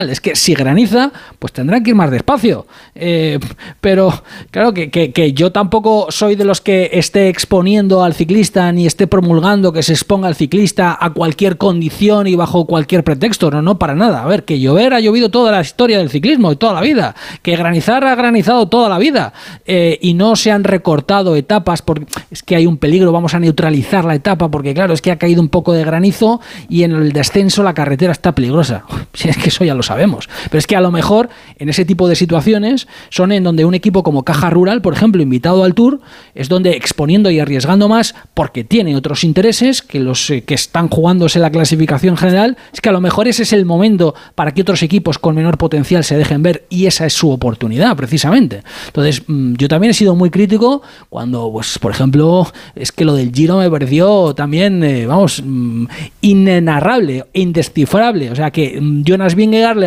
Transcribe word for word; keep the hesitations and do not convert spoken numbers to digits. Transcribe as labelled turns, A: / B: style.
A: Es que si graniza, pues tendrán que ir más despacio. Eh, pero claro que, que, que yo tampoco soy de los que esté exponiendo al ciclista ni esté promulgando que se exponga al ciclista a cualquier condición y bajo cualquier pretexto. No, no, para nada. A ver, que llover ha llovido toda la historia del ciclismo, de toda la vida. Que granizar ha granizado toda la vida. Eh, y no se han recortado etapas porque es que hay un peligro, vamos a neutralizar la etapa porque claro, es que ha caído un poco de granizo y en el descenso la carretera está peligrosa. Si es que eso ya lo sabemos. Pero es que a lo mejor en ese tipo de situaciones son en donde un equipo como Caja Rural, por ejemplo, invitado al Tour, es donde exponiendo y arriesgando más porque tiene otros intereses que los eh, que están jugándose la clasificación general, es que a lo mejor ese es el momento para que otros equipos con menor potencial se dejen ver y esa es su oportunidad precisamente. Entonces mmm, yo también he sido muy crítico cuando, pues por ejemplo, es que lo del Giro me pareció también, eh, vamos, mmm, inenarrable, indescifrable. O sea que mmm, Jonas Vingegaard